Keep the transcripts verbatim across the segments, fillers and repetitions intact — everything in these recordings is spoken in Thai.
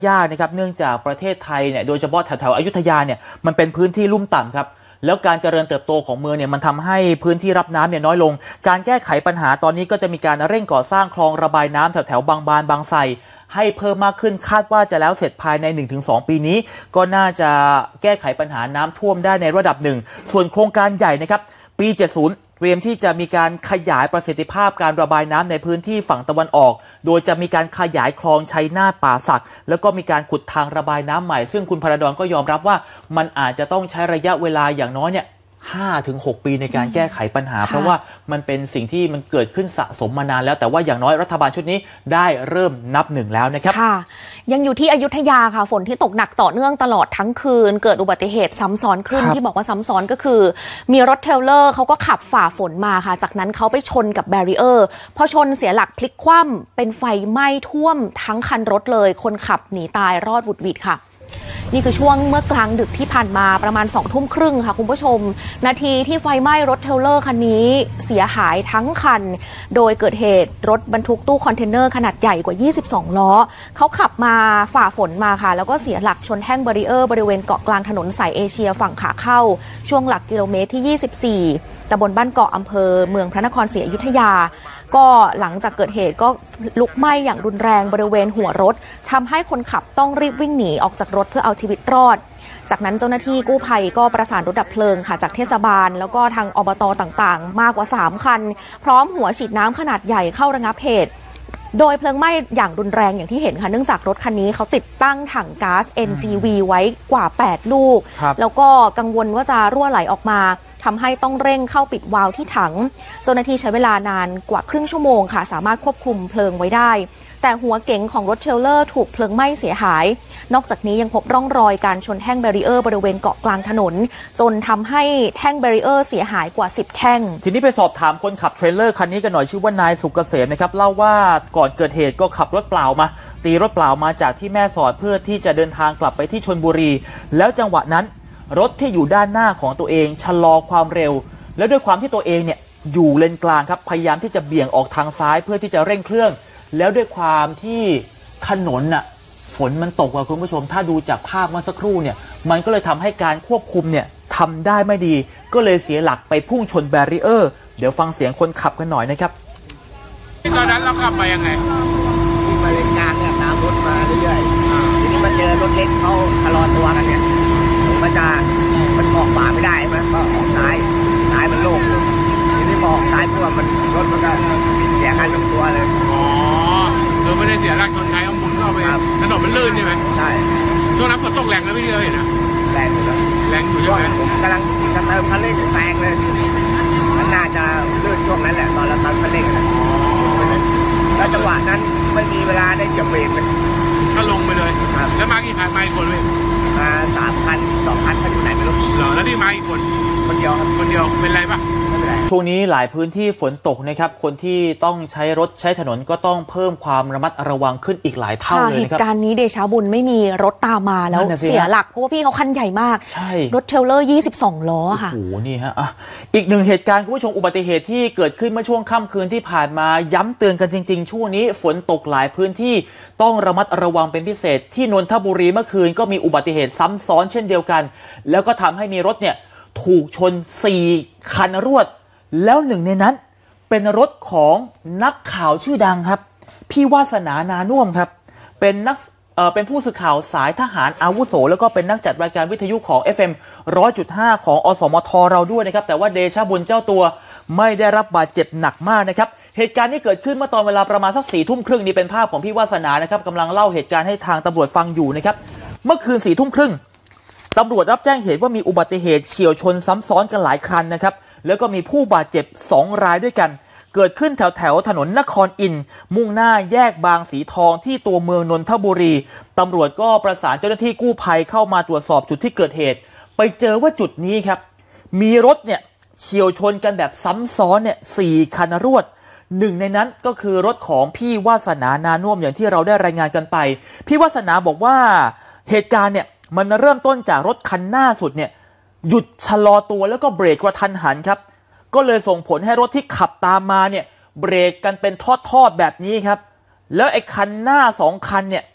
ยากนะครับเนื่องจากประเทศไทยเนี่ยโดยเฉพาะแถวๆอยุธยาเนี่ยมันเป็นพื้นที่ลุ่มต่ำครับแล้วการเจริญเติบโตของเมืองเนี่ยมันทำให้พื้นที่รับน้ำเนี่ยน้อยลงการแก้ไขปัญหาตอนนี้ก็จะมีการเร่งก่อสร้างคลองระบายน้ำแถวๆบางบานบางไทรให้เพิ่มมากขึ้นคาดว่าจะแล้วเสร็จภายใน หนึ่งถึงสอง ปีนี้ก็น่าจะแก้ไขปัญหาน้ำท่วมได้ในระดับหนึ่งส่วนโครงการใหญ่นะครับปีเจ็ดสิบเตรียมที่จะมีการขยายประสิทธิภาพการระบายน้ำในพื้นที่ฝั่งตะวันออกโดยจะมีการขยายคลองชัยนาทป่าสักแล้วก็มีการขุดทางระบายน้ำใหม่ซึ่งคุณพระดอนก็ยอมรับว่ามันอาจจะต้องใช้ระยะเวลาอย่างน้อยเนี่ยห้าถึงหก ปีในการแก้ไขปัญหาเพราะว่ามันเป็นสิ่งที่มันเกิดขึ้นสะสมมานานแล้วแต่ว่าอย่างน้อยรัฐบาลชุดนี้ได้เริ่มนับหนึ่งแล้วนะครับค่ะยังอยู่ที่อยุธยาค่ะฝนที่ตกหนักต่อเนื่องตลอดทั้งคืนเกิดอุบัติเหตุซ้ำซ้อนขึ้นที่บอกว่าซ้ำซ้อนก็คือมีรถเทรลเลอร์เขาก็ขับฝ่าฝนมาค่ะจากนั้นเขาไปชนกับแบรีเออร์พอชนเสียหลักพลิกคว่ำเป็นไฟไหม้ท่วมทั้งคันรถเลยคนขับหนีตายรอดหวุดหวิดค่ะนี่คือช่วงเมื่อกลางดึกที่ผ่านมาประมาณสองทุ่มครึ่งค่ะคุณผู้ชมนาทีที่ไฟไหม้รถเทรลเลอร์คันนี้เสียหายทั้งคันโดยเกิดเหตุรถบรรทุกตู้คอนเทนเนอร์ขนาดใหญ่กว่ายี่สิบสองล้อเขาขับมาฝ่าฝนมาค่ะแล้วก็เสียหลักชนแท่งแบรีเออร์บริเวณเกาะกลางถนนสายเอเชียฝั่งขาเข้าช่วงหลักกิโลเมตรที่ยี่สิบสี่ตำบลบ้านเกาะอำเภอเมืองพระนครศรีอยุธยาก็หลังจากเกิดเหตุก็ลุกไหม้อย่างรุนแรงบริเวณหัวรถทำให้คนขับต้องรีบวิ่งหนีออกจากรถเพื่อเอาชีวิตรอดจากนั้นเจ้าหน้าที่กู้ภัยก็ประสานรถดับเพลิงค่ะจากเทศบาลแล้วก็ทางอบต.ต่างๆมากกว่าสามคันพร้อมหัวฉีดน้ำขนาดใหญ่เข้าระงับเหตุโดยเพลิงไหม้อย่างรุนแรงอย่างที่เห็นค่ะเนื่องจากรถคันนี้เขาติดตั้งถังก๊าซ เอ็น จี วี ไว้กว่าแปดลูกแล้วก็กังวลว่าจะรั่วไหลออกมาทำให้ต้องเร่งเข้าปิดวาล์วที่ถังเจ้าหน้าที่ใช้เวลานานกว่าครึ่งชั่วโมงค่ะสามารถควบคุมเพลิงไว้ได้แต่หัวเก๋งของรถเทรลเลอร์ถูกเพลิงไหม้เสียหายนอกจากนี้ยังพบร่องรอยการชนแท่งแบรีเออร์บริเวณเกาะกลางถนนจนทำให้แท่งแบรีเออร์เสียหายกว่าสิบแท่งทีนี้ไปสอบถามคนขับเทรลเลอร์คันนี้กันหน่อยชื่อว่านายสุกเกษมนะครับเล่าว่าก่อนเกิดเหตุก็ขับรถเปล่ามาตีรถเปล่ามาจากที่แม่สอดเพื่อที่จะเดินทางกลับไปที่ชลบุรีแล้วจังหวะนั้นรถที่อยู่ด้านหน้าของตัวเองชะลอความเร็วแล้วด้วยความที่ตัวเองเนี่ยอยู่เลนกลางครับพยายามที่จะเบี่ยงออกทางซ้ายเพื่อที่จะเร่งเครื่องแล้วด้วยความที่ถนนน่ะฝนมันตกอ่ะคุณผู้ชมถ้าดูจากภาพเมื่อสักครู่เนี่ยมันก็เลยทำให้การควบคุมเนี่ยทำได้ไม่ดีก็เลยเสียหลักไปพุ่งชนแบรีเออร์เดี๋ยวฟังเสียงคนขับกันหน่อยนะครับตอนนั้นเราขับไปยังไงที่มาเลนกลางเนี่ยตามรถมาเรื่อยๆทีนี้มาเจอรถเล็กเขาชะลอตัวกันเนี่ยผมก็จะมันออกขวาไม่ได้ไหมก็ออกซ้ายซ้ายมันโล่งทีนี้พอออกซ้ายเพราะว่ามันรถมันก็เสียการลงตัวเลยอ๋อคือไม่ได้เสียหลักชนใครเอาหมุนเข้าไปถนนมันลื่นใช่ไหมใช่ช่วงนั้นฝนตกแรงแล้วพี่เราเห็นนะแรงอยู่แล้วแรงอยู่ใช่ไหมผมกำลังจะเติมคันเร่งแซงเลยมันน่าจะลื่นช่วงนั้นแหละตอนเราเติมคันเร่งนะแล้วจังหวะนั้นไม่มีเวลาได้เหยียบเบรกมันก็ลงไปเลยแล้วมากี่คันมากี่คนเลยมาสามคันสองคันเขาอยู่ไหนไม่รู้เหรอแล้วพี่มากี่คนคนเดียวครับคนเดียวเป็นไรปะช่วงนี้หลายพื้นที่ฝนตกนะครับคนที่ต้องใช้รถใช้ถนนก็ต้องเพิ่มความระมัดระวังขึ้นอีกหลายเท่าเลยนะครับเหตุการณ์นี้เดชาบุญไม่มีรถตามมาแล้วเสียหลักเพราะว่าพี่เขาคันใหญ่มากใช่รถเทรลเลอร์ยี่สิบสองล้อค่ะโอ้โหนี่ฮะอีกหนึ่งเหตุการณ์คุณผู้ชมอุบัติเหตุที่เกิดขึ้นเมื่อช่วงค่ำคืนที่ผ่านมาย้ำเตือนกันจริงๆช่วงนี้ฝนตกหลายพื้นที่ต้องระมัดระวังเป็นพิเศษที่นนทบุรีเมื่อคืนก็มีอุบัติเหตุซ้ำซ้อนเช่นเดียวกันแล้วก็ทำให้มีรถเนี่ยถูกชนสี่คันรวดแล้วหนึ่งในนั้นเป็นรถของนักข่าวชื่อดังครับพี่วาสนานานุ่วมครับเป็นนักเอ่อเป็นผู้สื่อข่าวสายทหารอาวุโสแล้วก็เป็นนักจัดรายการวิทยุของ เอฟ เอ็ม หนึ่งร้อยจุดห้า ของอสมทเราด้วยนะครับแต่ว่าเดชะบุญเจ้าตัวไม่ได้รับบาดเจ็บหนักมากนะครับเหตุการณ์นี้เกิดขึ้นเมื่อตอนเวลาประมาณสักสี่ทุ่มครึ่งนี่เป็นภาพของพี่วาสนานะครับกำลังเล่าเหตุการณ์ให้ทางตำรวจฟังอยู่นะครับเมื่อคืนสี่ทุ่มครึ่งตำรวจรับแจ้งเหตุว่ามีอุบัติเหตุเฉี่ยวชนซ้ำซ้อนกันหลายคันนะครับแล้วก็มีผู้บาดเจ็บสองรายด้วยกันเกิดขึ้นแถวแถวถนนนครอินทร์มุ่งหน้าแยกบางสีทองที่ตัวเมืองนนทบุรีตำรวจก็ประสานเจ้าหน้าที่กู้ภัยเข้ามาตรวจสอบจุดที่เกิดเหตุไปเจอว่าจุดนี้ครับมีรถเนี่ยเฉี่ยวชนกันแบบซ้ำซ้อนเนี่ยสี่คันรวดหนึ่งในนั้นก็คือรถของพี่วาสนานานุ่วมอย่างที่เราได้รายงานกันไปพี่วาสนาบอกว่าเหตุการณ์เนี่ยมันเริ่มต้นจากรถคันหน้าสุดเนี่ยหยุดชะลอตัวแล้วก็เบรกกระทันหันครับก็เลยส่งผลให้รถที่ขับตามมาเนี่ยเบรกกันเป็นทอดๆแบบนี้ครับแล้วไอ้คันหน้าสองคันเนี่ย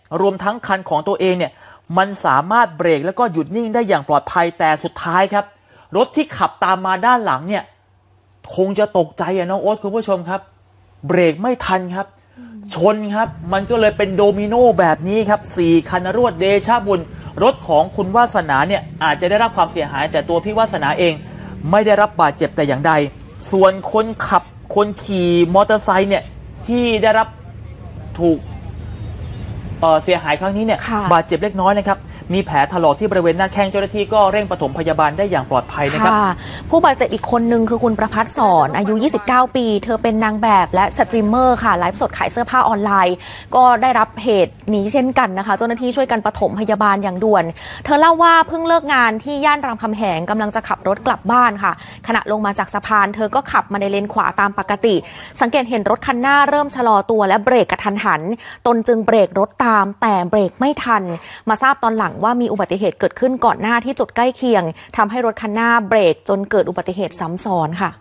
รวมทั้งคันของตัวเองเนี่ยมันสามารถเบรกแล้วก็หยุดนิ่งได้อย่างปลอดภัยแต่สุดท้ายครับรถที่ขับตามมาด้านหลังเนี่ยคงจะตกใจอะน้องโอ๊ตคุณผู้ชมครับเบรกไม่ทันครับชนครับมันก็เลยเป็นโดมิโนแบบนี้ครับสี่คันรวดเดชะบุญรถของคุณวาสนาเนี่ยอาจจะได้รับความเสียหายแต่ตัวพี่วาสนาเองไม่ได้รับบาดเจ็บแต่อย่างใดส่วนคนขับคนขี่มอเตอร์ไซค์เนี่ยที่ได้รับถูกเอ่อเสียหายครั้งนี้เนี่ยบาดเจ็บเล็กน้อยนะครับมีแผลถลอกที่บริเวณหน้าแข้งเจ้าหน้าที่ก็เร่งปฐมพยาบาลได้อย่างปลอดภัยนะครับผู้บาดเจ็บอีกคนนึงคือคุณประภัสสอนอายุยี่สิบเก้าปีเธอเป็นนางแบบและสตรีมเมอร์ค่ะไลฟ์สดขายเสื้อผ้าออนไลน์ก็ได้รับเหตุนี้เช่นกันนะคะเจ้าหน้าที่ช่วยกันปฐมพยาบาลอย่างด่วนเธอเล่าว่าเพิ่งเลิกงานที่ย่านรามคำแหงกำลังจะขับรถกลับบ้านค่ะขณะลงมาจากสะพานเธอก็ขับมาในเลนขวาตามปกติสังเกตเห็นรถคันหน้าเริ่มชะลอตัวและเบรกกระทันหันตนจึงเบรกรถตามแต่เบรกไม่ทันมาทราบตอนหลังว่ามีอุบัติเหตุเกิดขึ้นก่อนหน้าที่จุดใกล้เคียงทำให้รถคันหน้าเบรกจนเกิดอุบัติเหตุซ้ำซ้อนค่ะ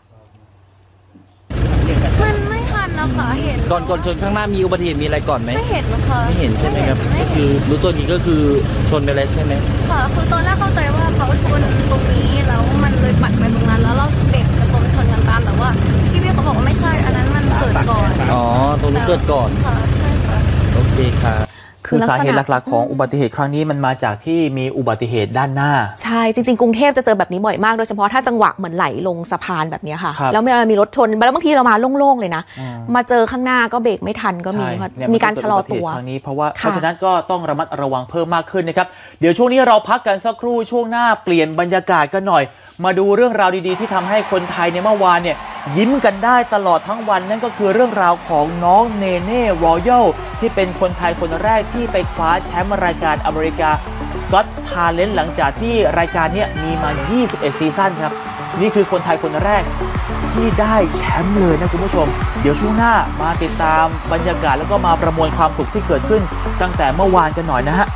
มันไม่ทันนะคะเห็นก่อนก่อนชนข้างหน้ามีอุบัติเหตุมีอะไรก่อนไหมไม่เห็นนะคะไม่เห็นใช่ไหมครับก็คือรู้ตัวนี้ก็คือชนไปแล้วใช่ไหมค่ะคือตอนแรกเข้าใจว่าเขาชนตรงนี้แล้วมันเลยปัดไปตรงนั้นแล้วเราเบรกกระตนชนกันตามแต่ว่าพี่พี่เขาบอกว่าไม่ใช่อันนั้นมันเกิดก่อนอ๋อตรงนี้เกิดก่อนค่ะใช่ค่ะโอเคค่ะคือสาเหตุหลักๆของอุบัติเหตุครั้งนี้มันมาจากที่มีอุบัติเหตุด้านหน้าใช่จริงๆกรุงเทพจะเจอแบบนี้บ่อยมากโดยเฉพาะถ้าจังหวะเหมือนไหลลงสะพานแบบนี้ค่ะแล้วเวลามีรถชนแล้วบางทีเรามาโล่งๆเลยนะมาเจอข้างหน้าก็เบรกไม่ทันก็มีมีการชะลอตัวครั้งนี้เพราะว่าเพราะฉะนั้นก็ต้องระมัดระวังเพิ่มมากขึ้นนะครับเดี๋ยวช่วงนี้เราพักกันสักครู่ช่วงหน้าเปลี่ยนบรรยากาศกันหน่อยมาดูเรื่องราวดีๆที่ทำให้คนไทยในเมื่อวานเนี่ยยิ้มกันได้ตลอดทั้งวันนั่นก็คือเรื่องราวของน้องเนเน่รอยัลที่เป็นคนไทยคนแรกที่ไปคว้าแชมป์รายการอเมริกา Got Talent หลังจากที่รายการนี้มีมายี่สิบเอ็ดซีซั่นครับนี่คือคนไทยคนแรกที่ได้แชมป์เลยนะคุณผู้ชมเดี๋ยวช่วงหน้ามาติดตามบรรยากาศแล้วก็มาประมวลความสุขที่เกิดขึ้นตั้งแต่เมื่อวานกันหน่อยนะฮะ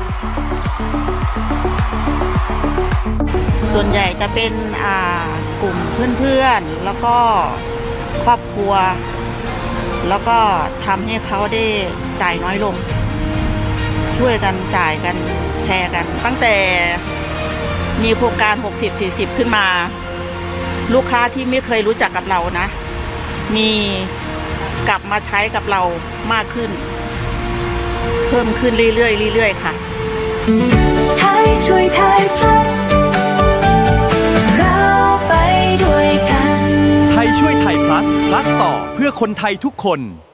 ส่วนใหญ่จะเป็นอ่ากลุ่มเพื่อนๆแล้วก็ครอบครัวแล้วก็ทำให้เขาได้จ่ายน้อยลงช่วยกันจ่ายกันแชร์กันตั้งแต่มีโครงการ หกสิบ สี่สิบ ขึ้นมาลูกค้าที่ไม่เคยรู้จักกับเรานะมีกลับมาใช้กับเรามากขึ้นเพิ่มขึ้นเรื่อยๆเรื่อยๆค่ะไทยช่วยไทย plusไทยช่วยไทย plus plus ต่อเพื่อคนไทยทุกคน